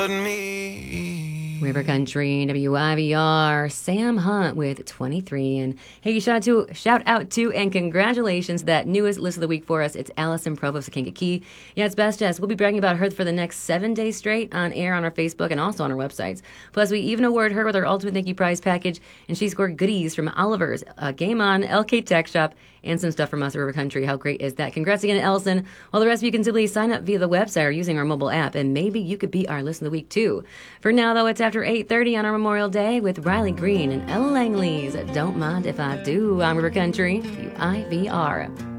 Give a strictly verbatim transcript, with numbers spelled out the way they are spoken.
me. River Country, W I V R, Sam Hunt with twenty-three. And hey, shout out to, shout out to, and congratulations, that newest list of the week for us. It's Allison Provost of Kankakee. Yeah, it's Best Jess. We'll be bragging about her for the next seven days straight on air on our Facebook and also on our websites. Plus, we even award her with our Ultimate Thank You Prize package, and she scored goodies from Oliver's, uh, Game On, L K Tech Shop, and some stuff from us at River Country. How great is that? Congrats again to Ellison. While the rest of you can simply sign up via the website or using our mobile app, and maybe you could be our listen of the week too. For now, though, it's after eight thirty on our Memorial Day with Riley Green and Ella Langley's Don't Mind If I Do on River Country, W I V R.